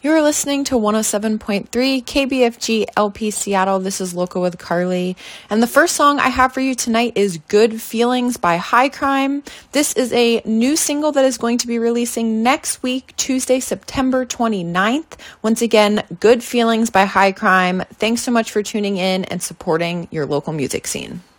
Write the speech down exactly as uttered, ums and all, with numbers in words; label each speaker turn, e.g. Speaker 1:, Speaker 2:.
Speaker 1: You're listening to one oh seven point three K B F G L P Seattle. This is Local with Carly. And the first song I have for you tonight is Good Feelings by High Crime. This is a new single that is going to be releasing next week, Tuesday, September twenty-ninth. Once again, Good Feelings by High Crime. Thanks so much for tuning in and supporting your local music scene.